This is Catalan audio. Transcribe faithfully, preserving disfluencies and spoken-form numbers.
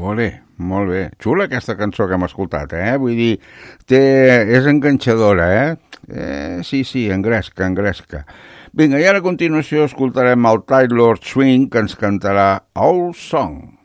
Ole, molt bé. Xula aquesta cançó que hem escoltat, eh? Vull dir, té... és enganxadora, eh? eh? Sí, sí, engresca, engresca. Vinga, i ara a continuació escoltarem el Taylor Swing, que ens cantarà Old Song.